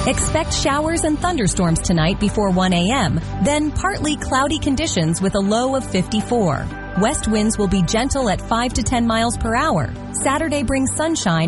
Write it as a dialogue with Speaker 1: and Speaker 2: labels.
Speaker 1: Expect showers and thunderstorms tonight before 1 a.m., then partly cloudy conditions with a low of 54. West winds will be gentle at 5 to 10 miles per hour. Saturday brings sunshine